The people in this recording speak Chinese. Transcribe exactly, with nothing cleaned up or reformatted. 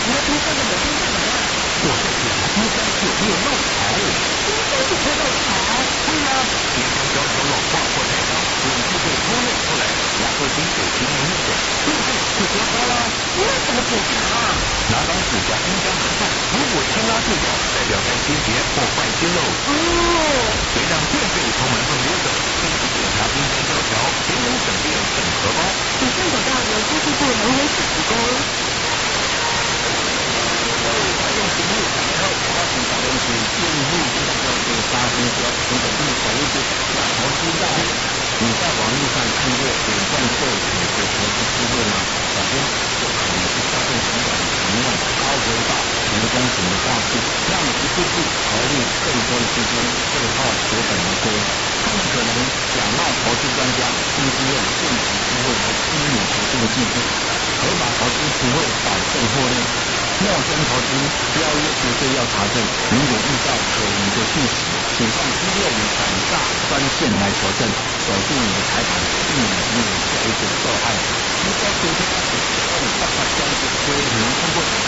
你要冰箱的有冰箱的呀？ 我在检查冰箱有没有漏财。 冰箱怎么会漏财？ 对呀，冰箱胶条软化或太脏，水就会偷漏出来，压缩机有经验的，对不对？就糟糕啦。 那怎么检查啊？ 拿刀子把冰箱拿上，如果牵拉住掉，代表该清洁或换新喽。 哦， 别让电费从门缝溜走，定期检查冰箱胶条，节能省电省荷包。 以上广告由科技部能源署提供。 用节目然后邀请讨论是建议这个是发生标准的立法律是要投资到你在网络上看过有关对股的投资机会吗？首先就可能是诈骗集团使用高回报、人工型的话术，让你一步步投入更多的资金，最后血本无归。他们可能假冒投资专家，并是用现实机会来激你投资的技术，合法投资不会保证获利。陌生投资邀约绝对要查证，如果遇到可疑的讯息，请向一六五反诈专线来求证，守住你的财产，避免你下一个受害。如果今天开始，我们大家将是归零通过。